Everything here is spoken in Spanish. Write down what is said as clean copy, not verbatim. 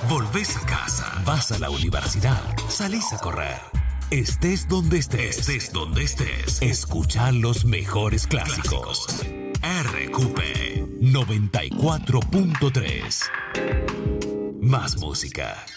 volvés a casa, vas a la universidad, salís a correr. Estés donde estés, escuchá los mejores clásicos. RQP 94.3. Más música.